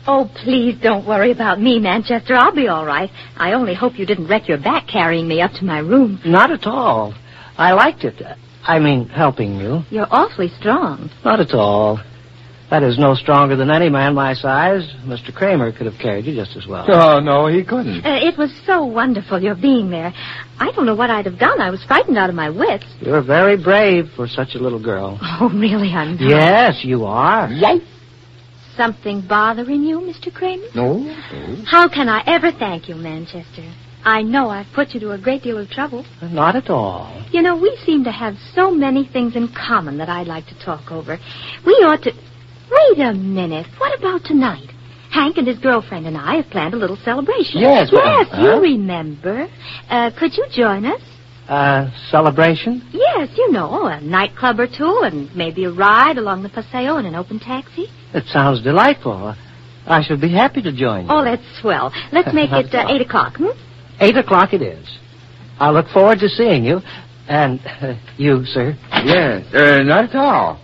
Oh, please don't worry about me, Manchester. I'll be all right. I only hope you didn't wreck your back carrying me up to my room. Not at all. I liked it. I mean, helping you. You're awfully strong. Not at all. That is no stronger than any man my size. Mr. Kramer could have carried you just as well. Oh, no, he couldn't. It was so wonderful, your being there. I don't know what I'd have done. I was frightened out of my wits. You're very brave for such a little girl. Oh, really, I'm not. Yes, you are. Yes. Something bothering you, Mr. Kramer? No. How can I ever thank you, Manchester? I know I've put you to a great deal of trouble. Not at all. You know, we seem to have so many things in common that I'd like to talk over. We ought to... Wait a minute. What about tonight? Hank and his girlfriend and I have planned a little celebration. Yes, you remember. Could you join us? Celebration? Yes, you know, a nightclub or two and maybe a ride along the Paseo in an open taxi. It sounds delightful. I should be happy to join you. Oh, that's swell. Let's make it 8 o'clock, 8 o'clock it is. I look forward to seeing you. And you, sir? Yes, not at all.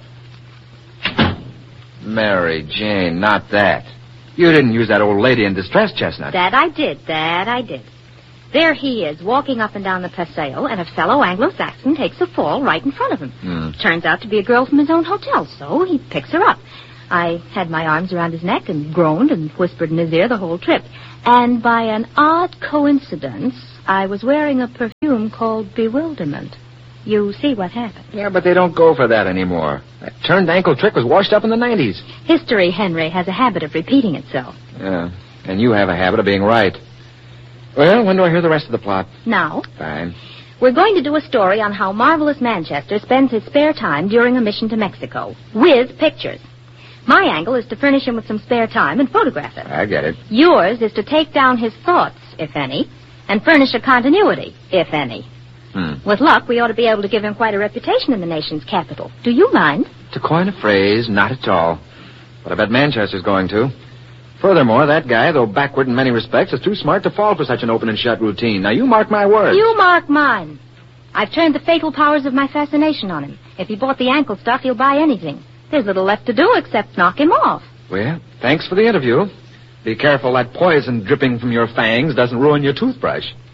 Mary Jane, not that. You didn't use that old lady in distress, Chestnut. That I did. There he is, walking up and down the Paseo, and a fellow Anglo-Saxon takes a fall right in front of him. Turns out to be a girl from his own hotel, so he picks her up. I had my arms around his neck and groaned and whispered in his ear the whole trip. And by an odd coincidence, I was wearing a perfume called Bewilderment. You see what happened. Yeah, but they don't go for that anymore. That turned ankle trick was washed up in the 90s. History, Henry, has a habit of repeating itself. Yeah, and you have a habit of being right. Well, when do I hear the rest of the plot? Now. Fine. We're going to do a story on how Marvelous Manchester spends his spare time during a mission to Mexico, with pictures. My angle is to furnish him with some spare time and photograph it. I get it. Yours is to take down his thoughts, if any, and furnish a continuity, if any. With luck, we ought to be able to give him quite a reputation in the nation's capital. Do you mind? To coin a phrase, not at all. But I bet Manchester's going to. Furthermore, that guy, though backward in many respects, is too smart to fall for such an open and shut routine. Now, you mark my words. You mark mine. I've turned the fatal powers of my fascination on him. If he bought the ankle stuff, he'll buy anything. There's little left to do except knock him off. Well, thanks for the interview. Be careful that poison dripping from your fangs doesn't ruin your toothbrush.